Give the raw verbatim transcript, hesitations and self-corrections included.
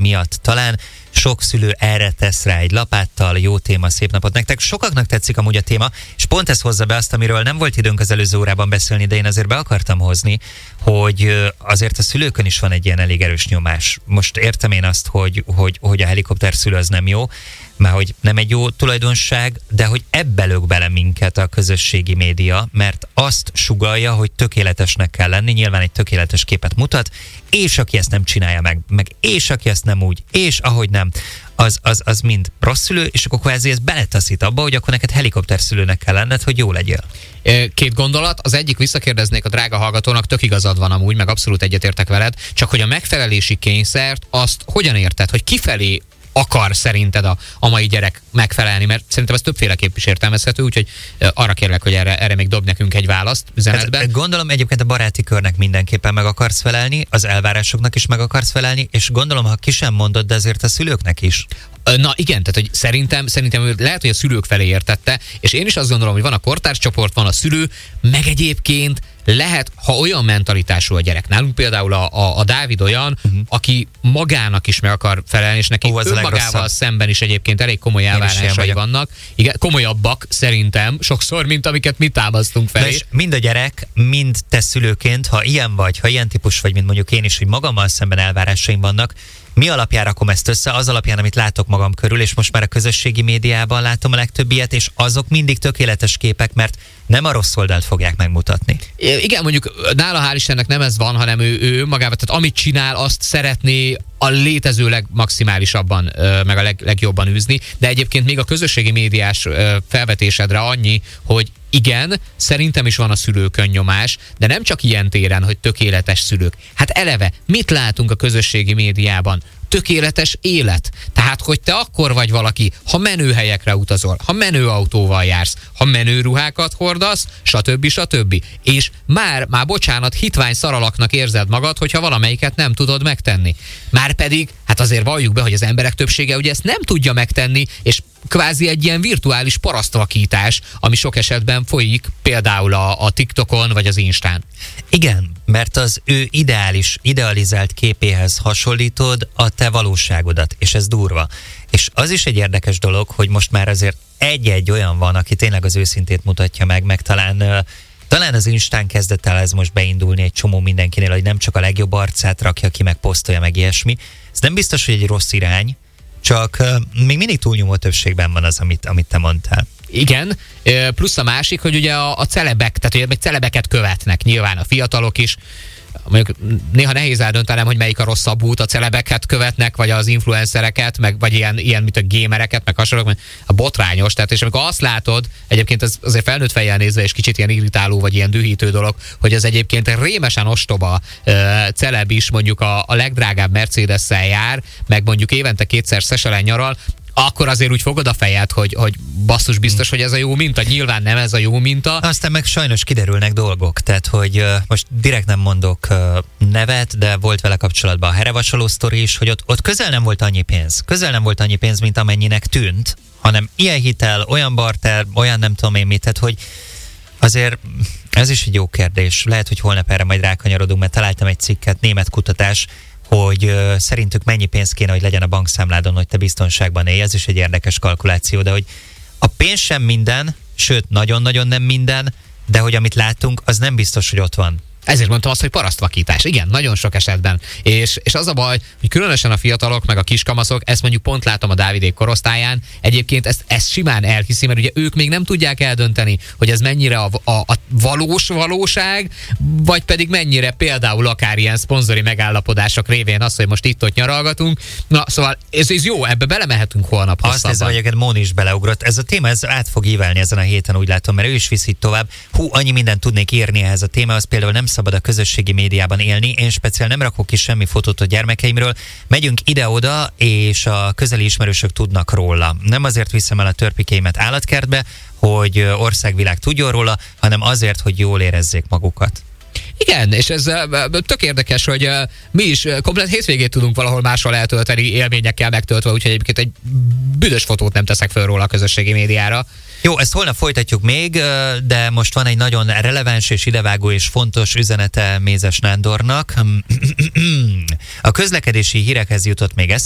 miatt talán. Sok szülő erre tesz rá egy lapáttal. Jó téma, szép napot nektek. Sokaknak tetszik amúgy a téma, és pont ez hozza be azt, amiről nem volt időnk az előző órában beszélni, de én azért be akartam hozni, hogy azért a szülőkön is van egy ilyen elég erős nyomás. Most értem én azt, hogy, hogy, hogy a helikopter szülő az nem jó, mert hogy nem egy jó tulajdonság, de hogy ebbe lök bele minket a közösségi média, mert azt sugallja, hogy tökéletesnek kell lenni, nyilván egy tökéletes képet mutat, és aki ezt nem csinálja meg, meg és aki ezt nem úgy, és ahogy nem, az, az, az mind rossz szülő, és akkor kvázi ez beletaszít abba, hogy akkor neked helikopter szülőnek kell lenned, hogy jó legyél. Két gondolat, az egyik, visszakérdeznék a drága hallgatónak, tök igazad van amúgy, meg abszolút egyetértek veled, csak hogy a megfelelési kényszert, azt hogyan érted, hogy kifelé akar szerinted a, a mai gyerek megfelelni, mert szerintem ez többféleképp is értelmezhető, úgyhogy arra kérlek, hogy erre, erre még dob nekünk egy választ üzenetben. Hát, gondolom egyébként a baráti körnek mindenképpen meg akarsz felelni, az elvárásoknak is meg akarsz felelni, és gondolom, ha ki sem mondod, de azért a szülőknek is. Na igen, tehát hogy szerintem, szerintem lehet, hogy a szülők felé értette, és én is azt gondolom, hogy van a kortárscsoport, van a szülő, meg egyébként lehet, ha olyan mentalitású a gyerek. Nálunk például a, a, a Dávid olyan, uh-huh. aki magának is meg akar felelni, és neki Ó, önmagával szemben is egyébként elég komoly elvárásai vannak. Igen, komolyabbak szerintem sokszor, mint amiket mi támasztunk fel. És mind a gyerek, mind te szülőként, ha ilyen vagy, ha ilyen típus vagy, mint mondjuk én is, hogy magammal szemben elvárásaim vannak, mi alapján rakom ezt össze? Az alapján, amit látok magam körül, és most már a közösségi médiában látom a legtöbb ilyet, és azok mindig tökéletes képek, mert nem a rossz oldalt fogják megmutatni. Igen, mondjuk nála hál' Istennek nem ez van, hanem ő, ő magában, tehát amit csinál, azt szeretné a létező legmaximálisabban, meg a leg, legjobban űzni, de egyébként még a közösségi médiás felvetésedre annyi, hogy igen, szerintem is van a szülőkön nyomás, de nem csak ilyen téren, hogy tökéletes szülők. Hát eleve, mit látunk a közösségi médiában? Tökéletes élet. Tehát, hogy te akkor vagy valaki, ha menő helyekre utazol, ha menő autóval jársz, ha menő ruhákat hordasz, stb. stb. És már, már bocsánat, hitvány szaralaknak érzed magad, hogyha valamelyiket nem tudod megtenni. Márpedig, hát azért valljuk be, hogy az emberek többsége ugye ezt nem tudja megtenni, és kvázi egy ilyen virtuális parasztvakítás, ami sok esetben folyik például a, a TikTokon vagy az Instán. Igen, mert az ő ideális, idealizált képéhez hasonlítod a te valóságodat, és ez durva. És az is egy érdekes dolog, hogy most már azért egy-egy olyan van, aki tényleg az őszintét mutatja meg, meg talán, talán az Instán kezdett el ez most beindulni egy csomó mindenkinél, hogy nem csak a legjobb arcát rakja ki, meg posztolja, meg ilyesmi. Ez nem biztos, hogy egy rossz irány, csak uh, még mindig túlnyomó többségben van az, amit, amit te mondtál. Igen, plusz a másik, hogy ugye a, a celebek, tehát ugye meg celebeket követnek nyilván a fiatalok is. Mondjuk néha nehéz eldöntenem, hogy melyik a rosszabb út, a celebeket követnek, vagy az influencereket, meg, vagy ilyen, ilyen mint a gamereket, meg hasonlók, mert a botrányos, tehát és amikor azt látod, egyébként ez azért felnőtt fejjel nézve, és kicsit ilyen irritáló, vagy ilyen dühítő dolog, hogy ez egyébként rémesen ostoba uh, celeb is mondjuk a, a legdrágább Mercedes-szel jár, meg mondjuk évente kétszer Szeselen nyaral, akkor azért úgy fogod a fejed, hogy, hogy basszus biztos, hogy ez a jó minta. Nyilván nem ez a jó minta. Aztán meg sajnos kiderülnek dolgok. Tehát, hogy uh, most direkt nem mondok uh, nevet, de volt vele kapcsolatban a herevasaló sztori is, hogy ott, ott közel nem volt annyi pénz. Közel nem volt annyi pénz, mint amennyinek tűnt, hanem ilyen hitel, olyan barter, olyan nem tudom én mit, tehát, hogy azért ez is egy jó kérdés. Lehet, hogy holnap erre majd rákanyarodunk, mert találtam egy cikket, német kutatás, hogy uh, szerintük mennyi pénz kéne, hogy legyen a bankszámládon, hogy te biztonságban élj. Ez is egy érdekes kalkuláció, de hogy a pénz sem minden, sőt, nagyon-nagyon nem minden, de hogy amit látunk, az nem biztos, hogy ott van. Ezért mondtam azt, hogy parasztvakítás. Igen, nagyon sok esetben. És, és az a baj, hogy különösen a fiatalok, meg a kiskamaszok, ezt mondjuk pont látom a Dávidék korosztályán, egyébként ezt, ezt simán elhiszi, mert ugye ők még nem tudják eldönteni, hogy ez mennyire a, a, a valós valóság, vagy pedig mennyire például akár ilyen szponzori megállapodások révén az, hogy most itt-ott nyaralgatunk. Na, szóval ez, ez jó, ebbe belemehetünk holnap hosszabban. Azt ez, hogy Móni is beleugrott. Ez a téma ez át fog ívelni ezen a héten, úgy látom, mert ő is viszi tovább. Hú, annyi mindent tudnék írni ehhez a témához, például nem szabad a közösségi médiában élni. Én speciál nem rakok ki semmi fotót a gyermekeimről. Megyünk ide-oda, és a közeli ismerősök tudnak róla. Nem azért viszem el a törpikéimet állatkertbe, hogy országvilág tudjon róla, hanem azért, hogy jól érezzék magukat. Igen, és ez tök érdekes, hogy mi is komplet hétvégét tudunk valahol máshol eltölteni, élményekkel megtöltve, úgyhogy egyébként egy büdös fotót nem teszek föl róla a közösségi médiára. Jó, ezt holnap folytatjuk még, de most van egy nagyon releváns és idevágó és fontos üzenete Mézes Nándornak. A közlekedési hírekhez jutott még